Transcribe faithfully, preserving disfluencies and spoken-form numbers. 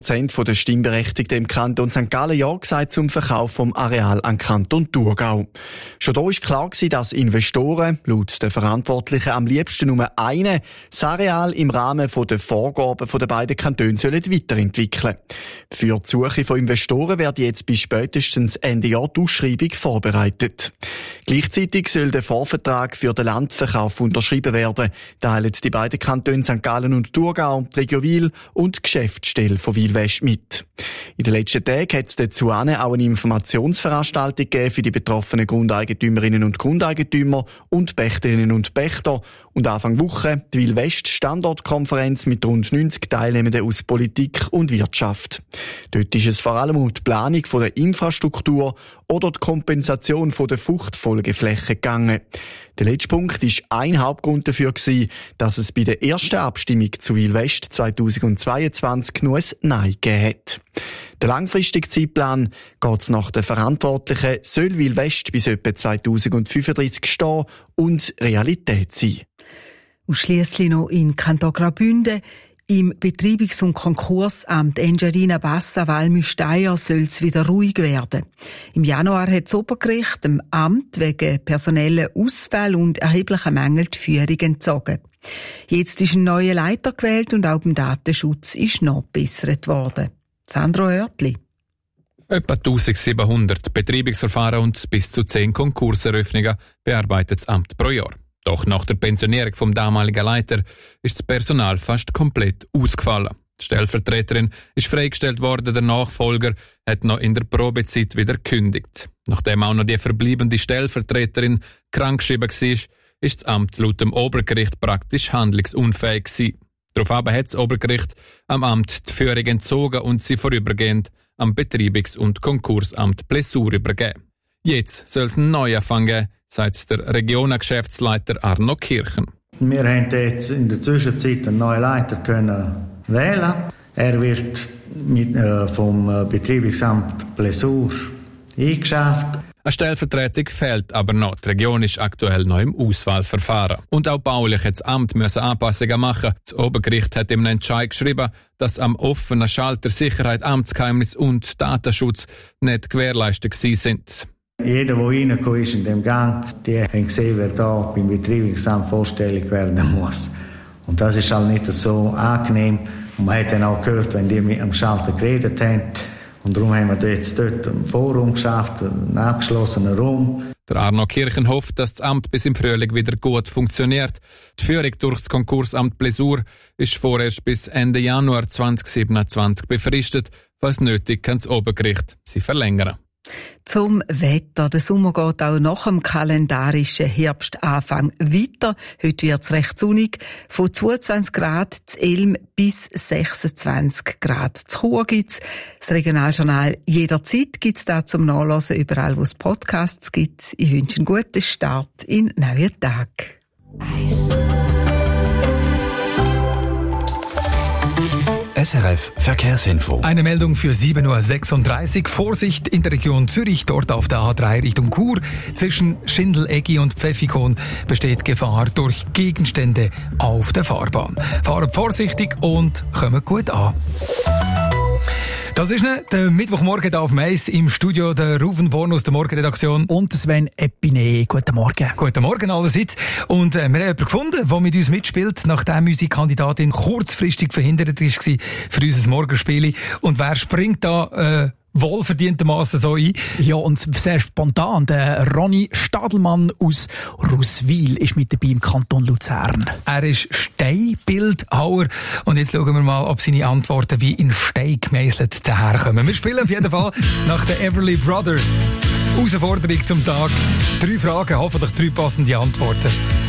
Prozent der Stimmberechtigten im Kanton Sankt Gallen ja gesagt zum Verkauf vom Areal an Kanton Thurgau. Schon da war klar gewesen, dass Investoren, laut den Verantwortlichen am liebsten nur einen, das Areal im Rahmen der Vorgaben der beiden Kantone sollen weiterentwickeln. Für die Suche von Investoren wird jetzt bis spätestens Ende Jahr die Ausschreibung vorbereitet. Gleichzeitig soll der Vorvertrag für den Landverkauf unterschrieben werden, teilen die beiden Kantone Sankt Gallen und Thurgau, die Region Wil und die Geschäftsstelle von Wil-West mit. In den letzten Tagen hat es dazu auch eine Informationsveranstaltung gegeben für die betroffenen Grundeigentümerinnen und Grundeigentümer und Pächterinnen und Pächter und Anfang Woche die Wil-West Standortkonferenz mit rund neunzig Teilnehmenden aus Politik und Wirtschaft. Dort ist es vor allem um die Planung der Infrastruktur oder die Kompensation der Fruchtfolgeflächen gegangen. Der letzte Punkt war ein Hauptgrund dafür, dass es bei der ersten Abstimmung zu Wil-West zweitausendzweiundzwanzig nur ein Nein gegeben hat. Der langfristige Zeitplan geht nach den Verantwortlichen, soll Wil-West bis etwa zweitausendfünfunddreißig stehen und Realität sein. Und schliesslich noch in Kanton Graubünden. Im Betreibungs- und Konkursamt Engerina Bassa Valmy-Steyr soll es wieder ruhig werden. Im Januar hat das Obergericht dem Amt wegen personellen Ausfall und erheblicher Mängel die Führung entzogen. Jetzt ist ein neuer Leiter gewählt und auch beim Datenschutz ist nachgebessert worden. Sandro Oertli. Etwa eintausendsiebenhundert Betreibungsverfahren und bis zu zehn Konkurseröffnungen bearbeitet das Amt pro Jahr. Doch nach der Pensionierung vom damaligen Leiter ist das Personal fast komplett ausgefallen. Die Stellvertreterin ist freigestellt worden, der Nachfolger hat noch in der Probezeit wieder gekündigt. Nachdem auch noch die verbliebene Stellvertreterin krankgeschrieben war, ist das Amt laut dem Obergericht praktisch handlungsunfähig gewesen. Daraufhin hat das Obergericht am Amt die Führung entzogen und sie vorübergehend am Betreibungs- und Konkursamt Plessur übergeben. Jetzt soll es einen Neuanfang geben, sagt der Regionengeschäftsleiter Arno Kirchen. Wir haben jetzt in der Zwischenzeit einen neuen Leiter können wählen. Er wird mit, äh, vom Betreibungsamt Plessur eingeschafft. Eine Stellvertretung fehlt aber noch. Die Region ist aktuell noch im Auswahlverfahren. Und auch baulich hat das Amt müssen Anpassungen machen. Das Obergericht hat im Entscheid geschrieben, dass am offenen Schalter Sicherheit, Amtsgeheimnis und Datenschutz nicht gewährleistet sind. Jeder, der reingekommen ist in dem Gang, der hat gesehen, wer da beim Betreibungsamt vorstellig werden muss. Und das ist halt nicht so angenehm. Und man hat dann auch gehört, wenn die mit dem Schalter geredet haben. Und darum haben wir jetzt dort ein Forum geschafft, einen abgeschlossenen Raum. Der Arno Kirchen hofft, dass das Amt bis im Frühling wieder gut funktioniert. Die Führung durch das Konkursamt Plessur ist vorerst bis Ende Januar zweitausendsiebenundzwanzig befristet. Falls nötig, kann das Obergericht sie verlängern. Zum Wetter. Der Sommer geht auch nach dem kalendarischen Herbstanfang weiter. Heute wird es recht sonnig. Von zweiundzwanzig Grad zu Elm bis sechsundzwanzig Grad zu Chur gibt's. Das Regionaljournal jederzeit gibt's da zum Nachlesen, überall wo es Podcasts gibt. Ich wünsche einen guten Start in den neuen Tag. S R F Verkehrsinfo. Eine Meldung für sieben Uhr sechsunddreißig. Vorsicht in der Region Zürich, dort auf der A drei Richtung Chur. Zwischen Schindeleggi und Pfäffikon besteht Gefahr durch Gegenstände auf der Fahrbahn. Fahrt vorsichtig und kommt gut an. Das ist ne, der Mittwochmorgen hier auf Mais im Studio, der Rufen Born aus der Morgenredaktion. Und Sven Epine. Guten Morgen. Guten Morgen allerseits. Und äh, wir haben jemanden gefunden, der mit uns mitspielt, nachdem unsere Kandidatin kurzfristig verhindert war für unser Morgenspiel. Und wer springt da äh, wohlverdientermaßen so ein? Ja, und sehr spontan. Der Ronny Stadelmann aus Russwil ist mit dabei im Kanton Luzern. Er ist Steinbildhauer. Und jetzt schauen wir mal, ob seine Antworten wie in Stein gemeißelt daherkommen. Wir spielen auf jeden Fall nach den Everly Brothers. Herausforderung zum Tag. Drei Fragen, hoffentlich drei passende Antworten.